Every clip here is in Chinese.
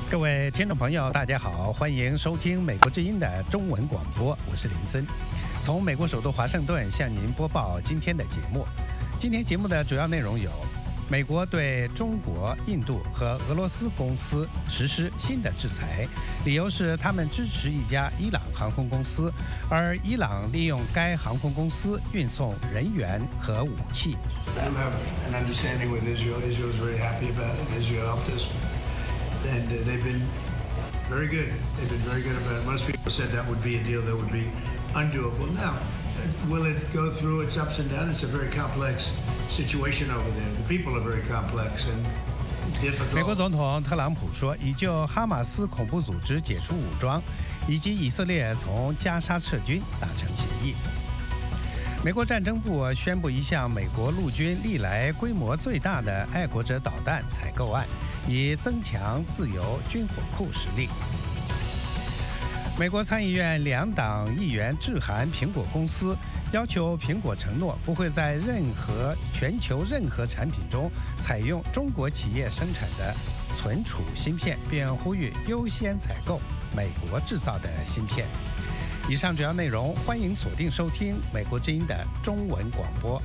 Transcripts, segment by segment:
各位听众朋友，大家好，欢迎收听美国之音的中文广播，我是林森，从美国首都华盛顿向您播报今天的节目。今天节目的主要内容有：美国对中国、印度和俄罗斯公司实施新的制裁，理由是他们支持一家伊朗航空公司，而伊朗利用该航空公司运送人员和武器。 I do have an understanding with Israel. Israel is very happy about it. Israel helped us. And they've been very good. They've been very good about it. Most people said that would be a deal that would be undoable. Now, will it go through its ups and downs? It's a very complex situation over there. The people are very complex and difficult. 美国总统特朗普说，已就哈马斯恐怖组织解除武装，以及以色列从加沙撤军达成协议。美国战争部宣布一项美国陆军历来规模最大的爱国者导弹采购案，以增强自由军火库实力。美国参议院2党议员致函苹果公司，要求苹果承诺不会在全球任何产品中采用中国企业生产的存储芯片，并呼吁优先采购美国制造的芯片。以上主要内容，欢迎锁定收听美国之音的中文广播。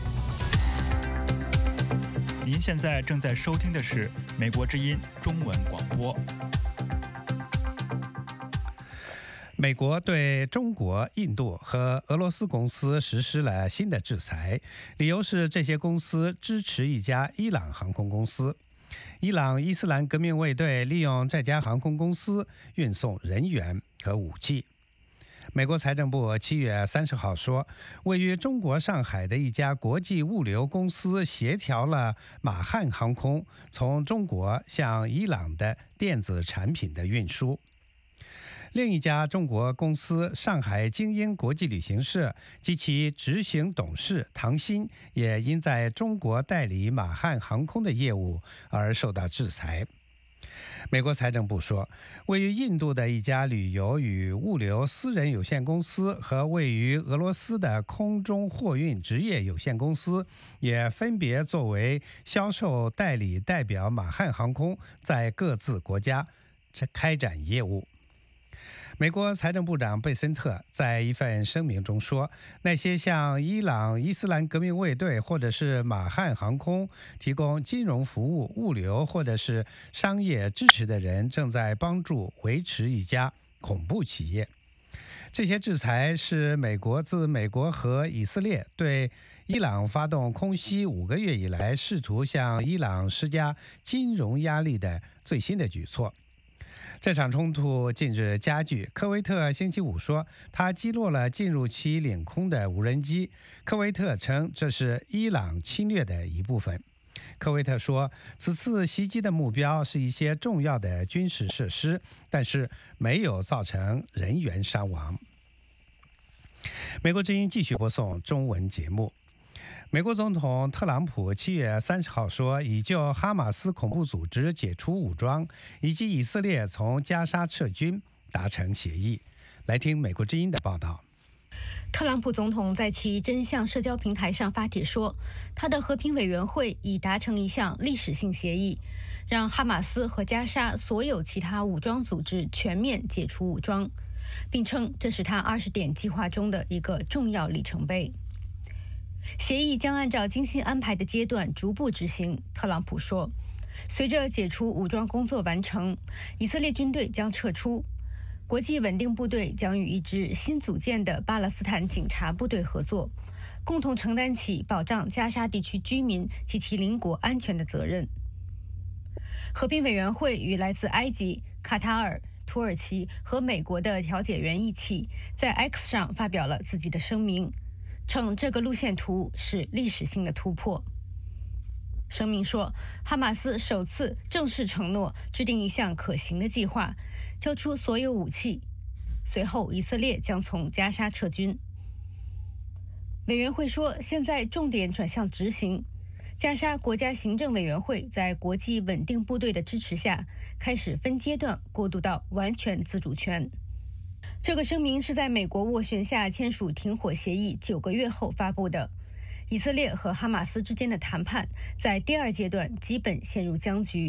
您现在正在收听的是美国之音中文广播。 美国对中国、印度和俄罗斯公司实施了新的制裁，理由是这些公司支持一家伊朗航空公司。伊朗伊斯兰革命卫队利用这家航空公司运送人员和武器。美国财政部7月30号说，位于中国上海的一家国际物流公司协调了马汉航空从中国向伊朗的电子产品的运输。另一家中国公司上海精英国际旅行社及其执行董事唐鑫也因在中国代理马汉航空的业务而受到制裁。美国财政部说，位于印度的一家旅游与物流私人有限公司和位于俄罗斯的空中货运职业有限公司也分别作为销售代理代表马汉航空在各自国家开展业务。美国财政部长贝森特在一份声明中说，那些向伊朗伊斯兰革命卫队或者是马汉航空提供金融服务、物流或者是商业支持的人正在帮助维持一家恐怖企业。这些制裁是美国自美国和以色列对伊朗发动空袭5个月以来，试图向伊朗施加金融压力的最新的举措。这场冲突近日加剧。科威特星期五说，他击落了进入其领空的无人机。科威特称这是伊朗侵略的一部分。科威特说，此次袭击的目标是一些重要的军事设施，但是没有造成人员伤亡。美国之音继续播送中文节目。美国总统特朗普7月30号说，已就哈马斯恐怖组织解除武装以及以色列从加沙撤军达成协议。来听美国之音的报道。 特朗普总统在其真相社交平台上发帖说，他的和平委员会已达成一项历史性协议，让哈马斯和加沙所有其他武装组织全面解除武装，并称这是他20点计划中的一个重要里程碑。协议将按照精心安排的阶段逐步执行，特朗普说。随着解除武装工作完成，以色列军队将撤出，国际稳定部队将与一支新组建的巴勒斯坦警察部队合作，共同承担起保障加沙地区居民及其邻国安全的责任。和平委员会与来自埃及、卡塔尔、土耳其和美国的调解员一起，在 X 上发表了自己的声明，称这个路线图是历史性的突破。声明说，哈马斯首次正式承诺制定一项可行的计划，交出所有武器，随后以色列将从加沙撤军。委员会说，现在重点转向执行。加沙国家行政委员会在国际稳定部队的支持下，开始分阶段过渡到完全自主权。这个声明是在美国斡旋下签署停火协议9个月后发布的。以色列和哈马斯之间的谈判在第2阶段基本陷入僵局，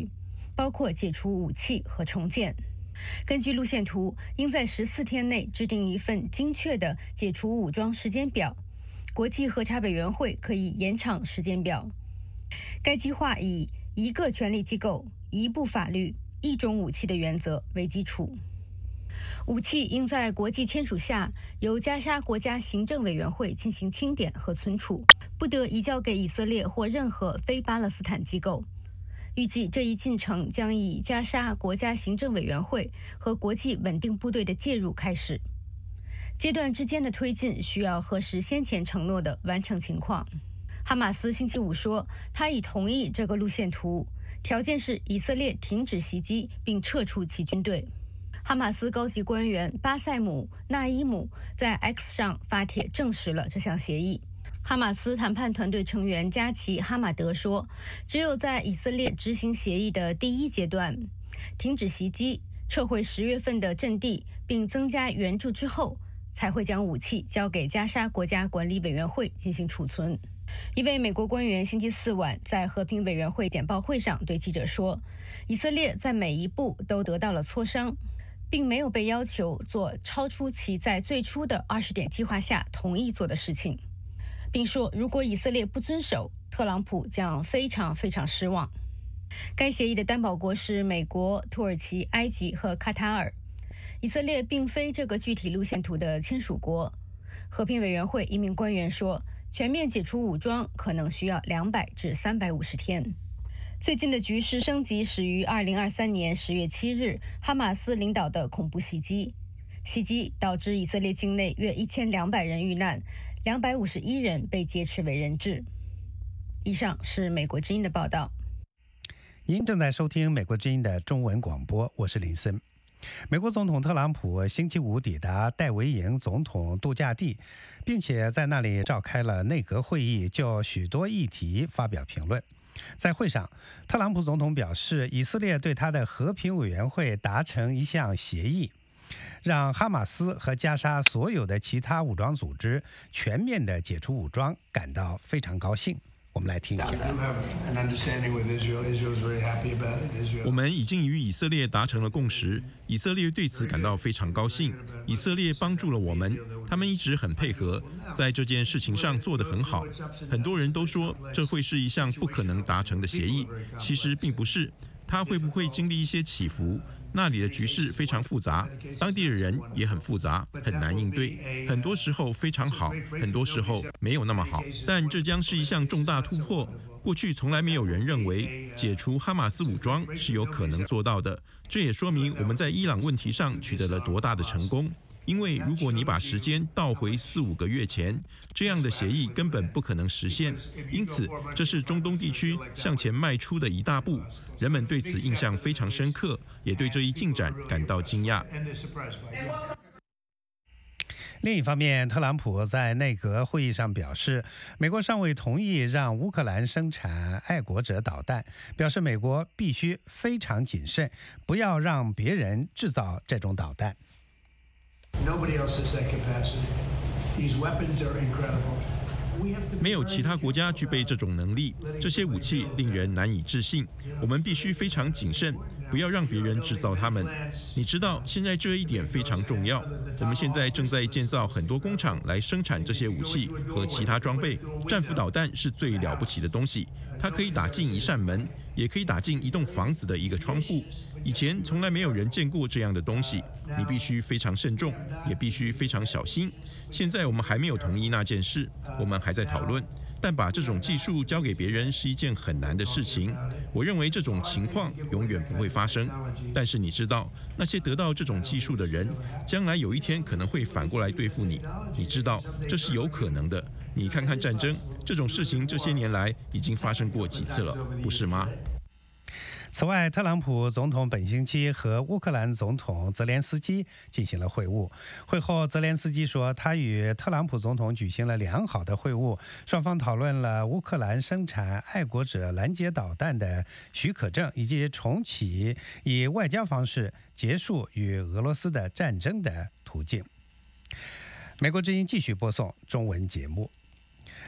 包括解除武器和重建。根据路线图，应在14天内制定一份精确的解除武装时间表。国际核查委员会可以延长时间表。该计划以一个权力机构、一部法律、一种武器的原则为基础。武器应在国际签署下，由加沙国家行政委员会进行清点和存储，不得移交给以色列或任何非巴勒斯坦机构。预计这一进程将以加沙国家行政委员会和国际稳定部队的介入开始。阶段之间的推进需要核实先前承诺的完成情况。哈马斯星期五说，他已同意这个路线图，条件是以色列停止袭击并撤出其军队。哈马斯高级官员巴塞姆·纳伊姆在 X 上发帖证实了这项协议。哈马斯谈判团队成员加奇·哈马德说，只有在以色列执行协议的第一阶段，停止袭击、撤回10月份的阵地并增加援助之后，才会将武器交给加沙国家管理委员会进行储存。一位美国官员星期四晚在和平委员会简报会上对记者说，以色列在每一步都得到了磋商，并没有被要求做超出其在最初的20点计划下同意做的事情，并说如果以色列不遵守，特朗普将非常失望。该协议的担保国是美国、土耳其、埃及和卡塔尔。以色列并非这个具体路线图的签署国。和平委员会一名官员说，全面解除武装可能需要200至350天。最近的局势升级始于2023年10月7日哈马斯领导的恐怖袭击。袭击导致以色列境内约1200人遇难，251人被劫持为人质。以上是美国之音的报道。 您正在收听美国之音的中文广播，我是林森。美国总统特朗普星期五抵达戴维营总统度假地，并且在那里召开了内阁会议，就许多议题发表评论。在会上，特朗普总统表示，以色列对他的和平委员会达成一项协议，让哈马斯和加沙所有的其他武装组织全面的解除武装感到非常高兴。我们来听一下。 我们已经与以色列达成了共识，以色列对此感到非常高兴。以色列帮助了我们，他们一直很配合，在这件事情上做得很好。很多人都说这会是一项不可能达成的协议，其实并不是。它会不会经历一些起伏？那里的局势非常复杂，当地的人也很复杂，很难应对。很多时候非常好，很多时候没有那么好。但这将是一项重大突破。过去从来没有人认为解除哈马斯武装是有可能做到的。这也说明我们在伊朗问题上取得了多大的成功。因为如果你把时间倒回4-5个月前，这样的协议根本不可能实现。因此，这是中东地区向前迈出的一大步。人们对此印象非常深刻，也对这一进展感到惊讶。 另一方面，特朗普在内阁会议上表示，美国尚未同意让乌克兰生产爱国者导弹，表示美国必须非常谨慎，不要让别人制造这种导弹。 没有其他国家具备这种能力，这些武器令人难以置信。我们必须非常谨慎，不要让别人制造它们。你知道，现在这一点非常重要。我们现在正在建造很多工厂来生产这些武器和其他装备。战斧导弹是最了不起的东西，它可以打进一扇门，也可以打进一栋房子的一个窗户。以前从来没有人见过这样的东西，你必须非常慎重，也必须非常小心。现在我们还没有同意那件事，我们还在讨论。但把这种技术交给别人是一件很难的事情。我认为这种情况永远不会发生。但是你知道，那些得到这种技术的人，将来有一天可能会反过来对付你。你知道，这是有可能的。你看看战争，这种事情这些年来已经发生过几次了，不是吗？ 此外，特朗普总统本星期和乌克兰总统泽连斯基进行了会晤。会后，泽连斯基说，他与特朗普总统举行了良好的会晤，双方讨论了乌克兰生产爱国者拦截导弹的许可证，以及重启以外交方式结束与俄罗斯的战争的途径。美国之音继续播送中文节目。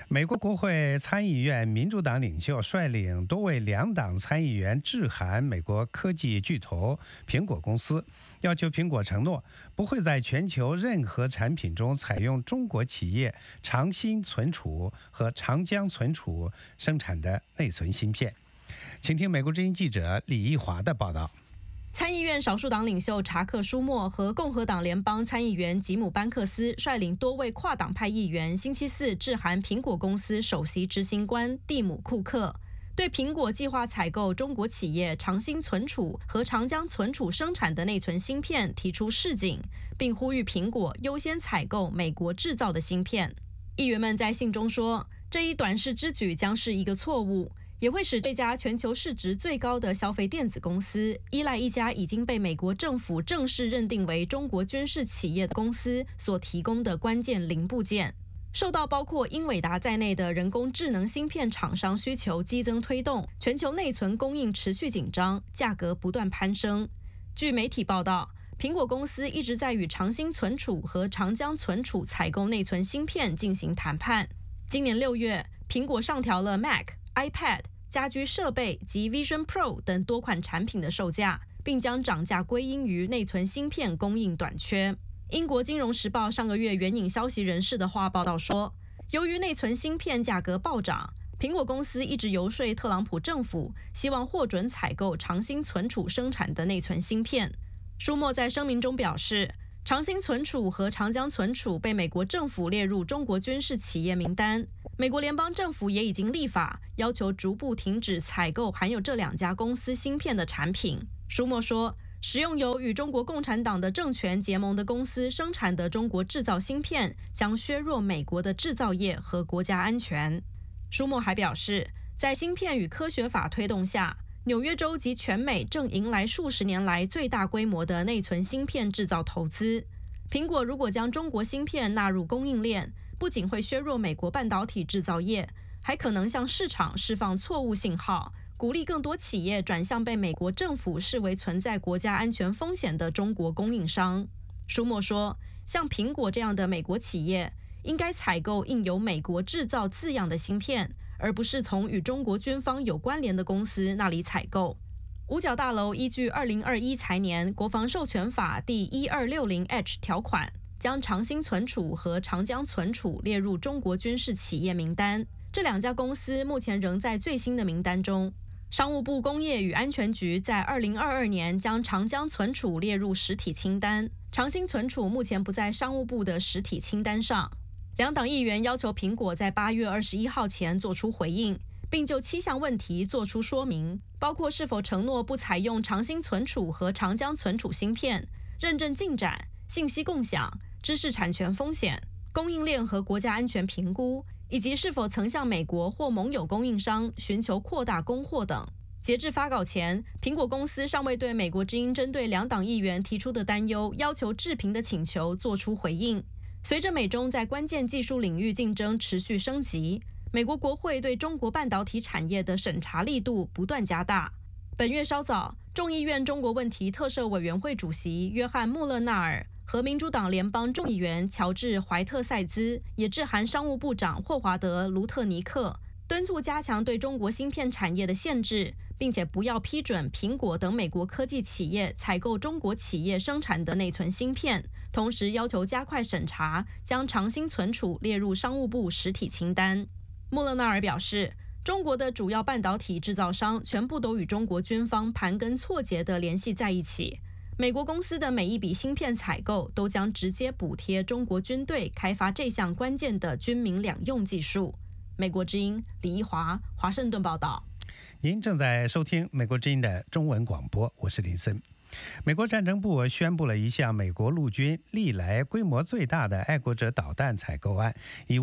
美国国会参议院民主党领袖率领多位两党参议员致函美国科技巨头苹果公司，要求苹果承诺不会在全球任何产品中采用中国企业长兴存储和长江存储生产的内存芯片。请听美国之音记者李义华的报道。 参议院少数党领袖查克·舒默和共和党联邦参议员吉姆·班克斯率领多位跨党派议员星期四致函苹果公司首席执行官蒂姆·库克，对苹果计划采购中国企业长兴存储和长江存储生产的内存芯片提出示警，并呼吁苹果优先采购美国制造的芯片。议员们在信中说，这一短视之举将是一个错误，也会使这家全球市值最高的消费电子公司依赖一家已经被美国政府正式认定为中国军事企业的公司所提供的关键零部件。受到包括英伟达在内的人工智能芯片厂商需求激增推动，全球内存供应持续紧张，价格不断攀升。据媒体报道，苹果公司一直在与长兴存储和长江存储采购内存芯片进行谈判。今年6月，苹果上调了 Mac、iPad、家居设备及 Vision Pro 等多款产品的售价，并将涨价归因于内存芯片供应短缺。英国金融时报上个月援引消息人士的话报道说，由于内存芯片价格暴涨，苹果公司一直游说特朗普政府，希望获准采购长兴存储生产的内存芯片。舒默在声明中表示，长兴存储和长江存储被美国政府列入中国军事企业名单，美国联邦政府也已经立法要求逐步停止采购含有这两家公司芯片的产品。舒默说，使用由与中国共产党的政权结盟的公司生产的中国制造芯片将削弱美国的制造业和国家安全。舒默还表示，在芯片与科学法推动下，纽约州及全美正迎来数十年来最大规模的内存芯片制造投资。苹果如果将中国芯片纳入供应链，不仅会削弱美国半导体制造业，还可能向市场释放错误信号，鼓励更多企业转向被美国政府视为存在国家安全风险的中国供应商。舒默说，像苹果这样的美国企业应该采购印有美国制造字样的芯片，而不是从与中国军方有关联的公司那里采购。五角大楼依据2021财年国防授权法第1260H 条款，将长兴存储和长江存储列入中国军事企业名单。这两家公司目前仍在最新的名单中。商务部工业与安全局在2022年将长江存储列入实体清单，长兴存储目前不在商务部的实体清单上。两党议员要求苹果在8月21号前做出回应，并就7项问题做出说明，包括是否承诺不采用长兴存储和长江存储芯片、认证进展、信息共享、知识产权风险、供应链和国家安全评估，以及是否曾向美国或盟友供应商寻求扩大供货等。截至发稿前，苹果公司尚未对美国之音针对两党议员提出的担忧要求置评的请求做出回应。随着美中在关键技术领域竞争持续升级，美国国会对中国半导体产业的审查力度不断加大。本月稍早，众议院中国问题特设委员会主席约翰·穆勒纳尔和民主党联邦众议员乔治·怀特塞兹也致函商务部长霍华德·卢特尼克，敦促加强对中国芯片产业的限制，并且不要批准苹果等美国科技企业采购中国企业生产的内存芯片，同时要求加快审查，将长兴存储列入商务部实体清单。穆勒纳尔表示，中国的主要半导体制造商全部都与中国军方盘根错节地联系在一起，美国公司的每一笔芯片采购都将直接补贴中国军队开发这项关键的军民两用技术。美国之音李一华，华盛顿报道。 您正在收听美国之音的中文广播，我是林森。美国战争部宣布了一项美国陆军历来规模最大的爱国者导弹采购案，以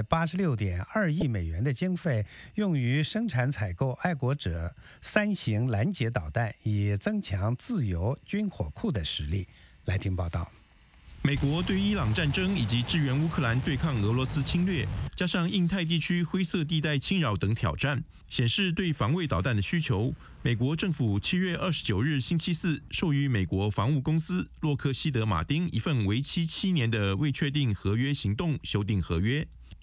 586.2亿美元的经费用于生产采购爱国者3型拦截导弹，以增强自由军火库的实力。来听报道。 美国对伊朗战争以及支援乌克兰对抗俄罗斯侵略，加上印太地区灰色地带侵扰等挑战，显示对防卫导弹的需求。美国政府7月29日星期四授予美国防务公司洛克希德马丁一份为期7年的未确定合约行动修订合约。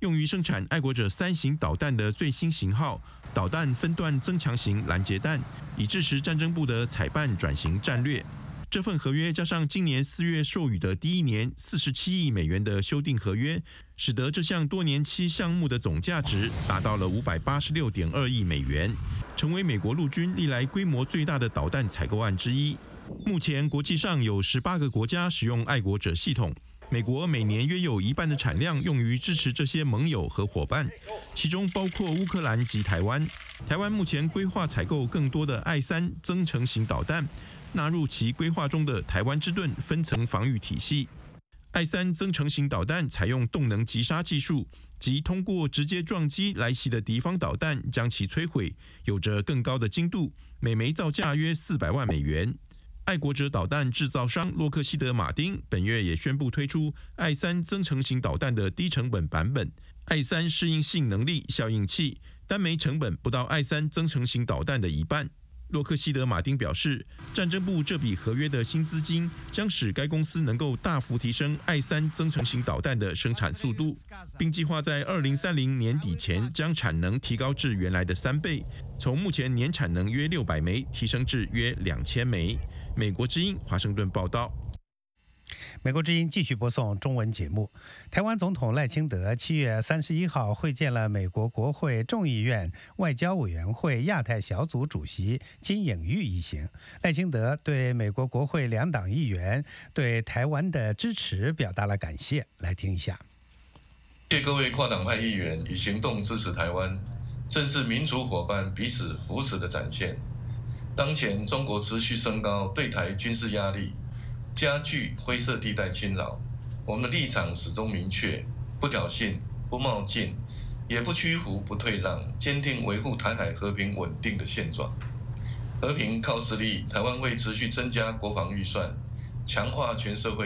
用于生产爱国者3型导弹的最新型号导弹分段增强型拦截弹，以支持战争部的采办转型战略。这份合约加上今年4月授予的第一年47亿美元的修订合约，使得这项多年期项目的总价值达到了586.2亿美元，成为美国陆军历来规模最大的导弹采购案之一。目前国际上有18个国家使用爱国者系统，美国每年约有1半的产量用于支持这些盟友和伙伴，其中包括乌克兰及台湾。台湾目前规划采购更多的I-3增程型导弹，纳入其规划中的台湾之盾分层防御体系。I-3增程型导弹采用动能击杀技术，即通过直接撞击来袭的敌方导弹将其摧毁，有着更高的精度，每枚造价约400万美元。爱国者导弹制造商洛克希德马丁本月也宣布推出I-3增程型导弹的低成本版本，I-3适应性能力效应器，单枚成本不到I-3增程型导弹的一半。洛克希德马丁表示，战争部这笔合约的新资金将使该公司能够大幅提升I-3增程型导弹的生产速度，并计划在2030年底前将产能提高至原来的3倍，从目前年产能约600枚提升至约2000枚。美国之音华盛顿报道。 美国之音继续播送中文节目。台湾总统赖清德7月31号会见了美国国会众议院外交委员会亚太小组主席金颖玉一行。赖清德对美国国会2党议员对台湾的支持表达了感谢。来听一下。 谢谢各位跨党派议员以行动支持台湾，正是民主伙伴彼此扶持的展现。当前中国持续升高对台军事压力，加剧灰色地带侵扰，我们的立场始终明确，不挑衅，不冒进，也不屈服，不退让，坚定维护台海和平稳定的现状。和平靠实力，台湾会持续增加国防预算，强化全社会